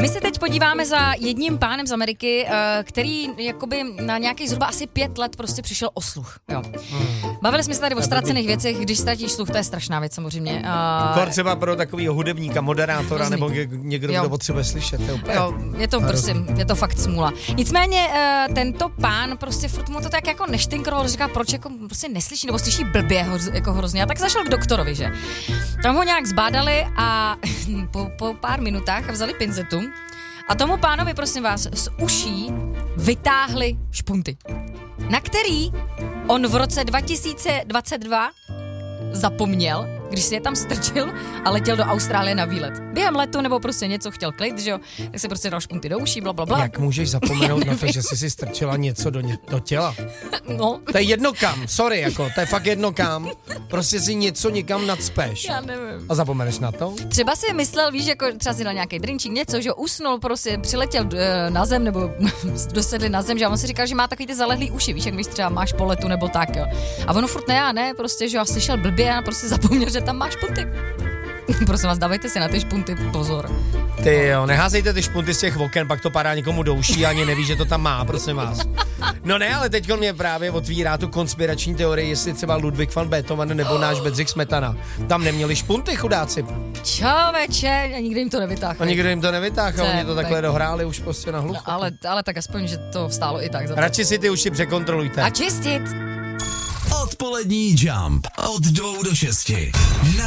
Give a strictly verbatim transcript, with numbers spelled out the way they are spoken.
My se teď podíváme za jedním pánem z Ameriky, který jakoby na nějakých zhruba asi pět let prostě přišel o sluch. Jo. Hmm. Bavili jsme se tady o ztracených věcech, když ztratíš sluch, to je strašná věc samozřejmě. To třeba pro takovýho hudebníka, moderátora nebo někdo, kdo potřebuje slyšet. Je, úplně... jo, je to prostě, je to fakt smůla. Nicméně tento pán prostě furt mu to tak jako neštinkroval, říká, proč jako prostě neslyší nebo slyší blbě jako hrozně. A tak zašel k doktorovi, že? Tam ho nějak zbádali a po, po pár minutách vzali pinzetu a tomu pánovi, prosím vás, z uší vytáhli špunty, na který on v roce dva tisíce dvacet dva zapomněl, když si je tam strčil a letěl do Austrálie na výlet. Během letu nebo prostě něco chtěl klid, že jo, tak si prostě dal špunty do uší, blablabla. Jak můžeš zapomenout na to, že jsi si strčila něco do, ně, do těla? No. To je jedno kam, sorry, jako, to je fakt jedno kam. Prostě si něco někam nadspeš. Já nevím. A zapomeneš na to? Třeba si myslel, víš, jako třeba si dal nějaký drinčík, něco, že usnul, prostě přiletěl na zem nebo dosedli na zem, že on si říkal, že má takový ty zalehlý uši, víš, jak když třeba máš po letu nebo tak, jo. A ono furt ne, já ne, prostě, že já slyšel blbě a prostě zapomněl, že tam máš špunty. Prosím vás, dávejte si na ty špunty pozor. Ty jo, neházejte ty špunty z těch oken, pak to padá někomu do uší a ani neví, že to tam má, prosím vás. No ne, ale teď mě právě otvírá tu konspirační teorii, jestli třeba Ludwig van Beethoven nebo náš Bedřich Smetana tam neměli špunty, chudáci. Čověče, a nikdy jim to nevytáhli. A nikdo jim to nevytáhl a oni to takhle dohráli už prostě na hlucho. No, ale, ale tak aspoň, že to stálo i tak za to. Radši si ty uši překontrolujte. A čistit. Odpolední Jump od dvou do šesti.